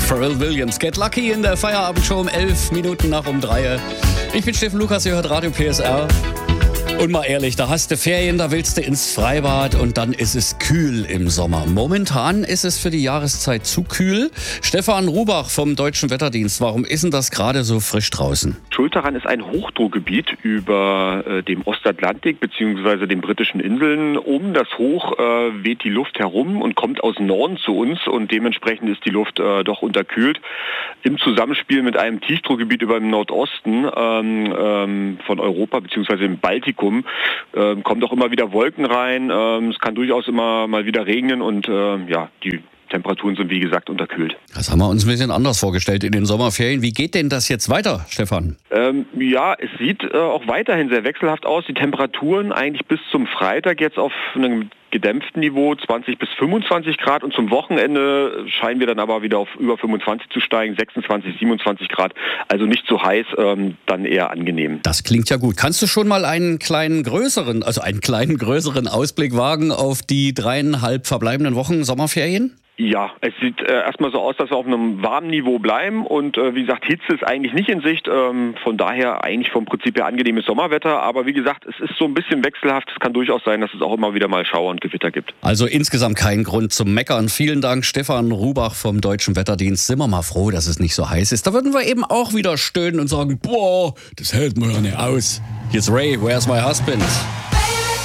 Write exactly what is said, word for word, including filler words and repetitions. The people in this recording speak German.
Pharrell Williams. Get Lucky in der Feierabendshow um elf Minuten nach um drei. Ich bin Steffen Lukas, ihr hört Radio P S R. Und mal ehrlich, da hast du Ferien, da willst du ins Freibad und dann ist es kühl im Sommer. Momentan ist es für die Jahreszeit zu kühl. Stefan Rubach vom Deutschen Wetterdienst, warum ist denn das gerade so frisch draußen? Schuld daran ist ein Hochdruckgebiet über äh, dem Ostatlantik bzw. den britischen Inseln. Um das Hoch äh, weht die Luft herum und kommt aus Norden zu uns und dementsprechend ist die Luft äh, doch unterkühlt. Im Zusammenspiel mit einem Tiefdruckgebiet über dem Nordosten ähm, ähm, von Europa bzw. im Baltikum ähm, kommen doch immer wieder Wolken rein. Ähm, es kann durchaus immer mal wieder regnen und äh, ja, die Temperaturen sind wie gesagt unterkühlt. Das haben wir uns ein bisschen anders vorgestellt in den Sommerferien. Wie geht denn das jetzt weiter, Stefan? Ähm, ja, es sieht äh, auch weiterhin sehr wechselhaft aus. Die Temperaturen eigentlich bis zum Freitag jetzt auf einem gedämpften Niveau, zwanzig bis fünfundzwanzig Grad. Und zum Wochenende scheinen wir dann aber wieder auf über fünfundzwanzig zu steigen, sechsundzwanzig, siebenundzwanzig Grad. Also nicht zu heiß, ähm, dann eher angenehm. Das klingt ja gut. Kannst du schon mal einen kleinen größeren, also einen kleinen größeren Ausblick wagen auf die dreieinhalb verbleibenden Wochen Sommerferien? Ja, es sieht äh, erstmal so aus, dass wir auf einem warmen Niveau bleiben und äh, wie gesagt, Hitze ist eigentlich nicht in Sicht, ähm, von daher eigentlich vom Prinzip her angenehmes Sommerwetter, aber wie gesagt, es ist so ein bisschen wechselhaft, es kann durchaus sein, dass es auch immer wieder mal Schauer und Gewitter gibt. Also insgesamt kein Grund zum Meckern. Vielen Dank, Stefan Rubach vom Deutschen Wetterdienst. Sind wir mal froh, dass es nicht so heiß ist. Da würden wir eben auch wieder stöhnen und sagen, boah, das hält man ja nicht aus. Hier ist Ray, Where's My Husband?